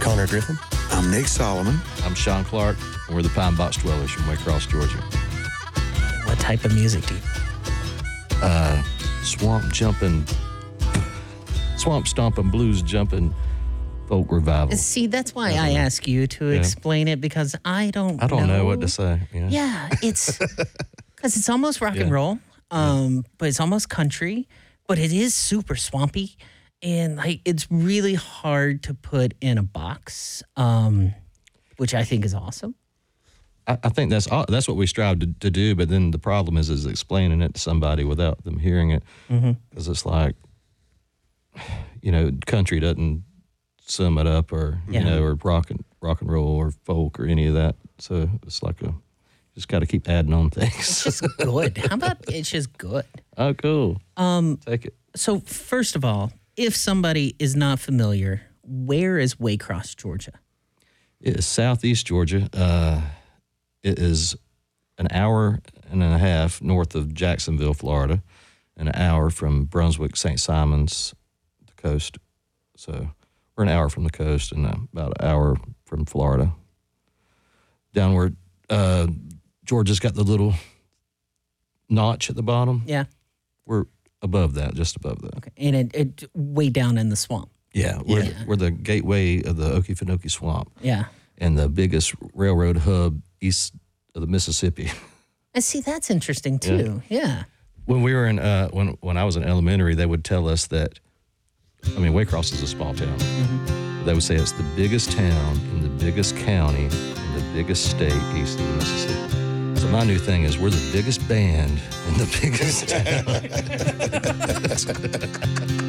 Connor Griffin. I'm Nate Solomon. I'm Sean Clark, and we're the Pine Box Dwellers from Waycross, Georgia. What type of music do you? Swamp stomping, blues jumping, folk revival. See, that's why I ask you to explain it, because I don't know what to say. Yeah, it's because it's almost rock and roll, but it's almost country, but it is super swampy, and like it's really hard to put in a box, which I think is awesome. I think that's what we strive to do, but then the problem is explaining it to somebody without them hearing it, because it's like, country doesn't sum it up, or or rock and roll or folk or any of that. So it's like just got to keep adding on things. It's just good. How about it's just good? Oh, cool. Take it. So first of all, if somebody is not familiar, where is Waycross, Georgia? It is southeast Georgia. It is an hour and a half north of Jacksonville, Florida, and an hour from Brunswick, St. Simons, the coast. So we're an hour from the coast and about an hour from Florida. Downward, Georgia's got the little notch at the bottom. Yeah. We're above that, just above that. Okay. And it way down in the swamp. Yeah, we're the gateway of the Okefenokee Swamp. Yeah. And the biggest railroad hub east of the Mississippi. I see, that's interesting too. Yeah. When we were in when I was in elementary, they would tell us that, Waycross is a small town. They would say it's the biggest town in the biggest county in the biggest state east of the Mississippi. So my new thing is we're the biggest band in the biggest town.